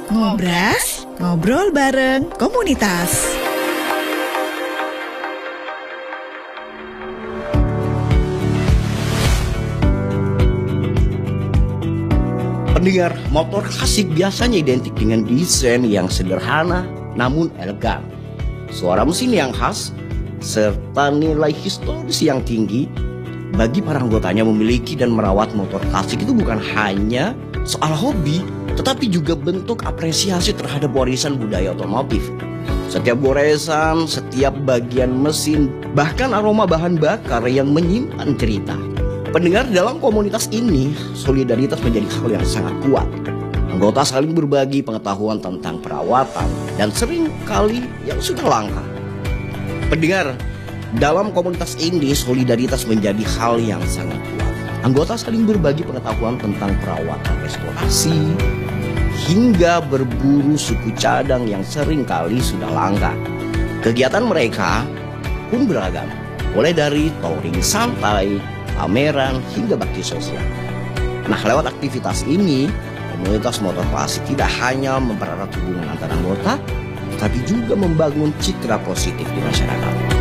Ngobras, ngobrol bareng komunitas. Pendengar, motor klasik biasanya identik dengan desain yang sederhana namun elegan. Suara mesin yang khas, serta nilai historis yang tinggi. Bagi para anggotanya, memiliki dan merawat motor klasik itu bukan hanya soal hobi, tetapi juga bentuk apresiasi terhadap warisan budaya otomotif. Setiap goresan, setiap bagian mesin, bahkan aroma bahan bakar yang menyimpan cerita. Pendengar, dalam komunitas ini, solidaritas menjadi hal yang sangat kuat. Anggota saling berbagi pengetahuan tentang perawatan dan sering kali yang sudah langka. Pendengar, dalam komunitas ini solidaritas menjadi hal yang sangat kuat. Anggota saling berbagi pengetahuan tentang perawatan restorasi hingga berburu suku cadang yang sering kali sudah langka. Kegiatan mereka pun beragam, mulai dari touring santai, pameran, hingga bakti sosial. Nah, lewat aktivitas ini, komunitas motor klasik tidak hanya mempererat hubungan antar anggota, tapi juga membangun citra positif di masyarakat.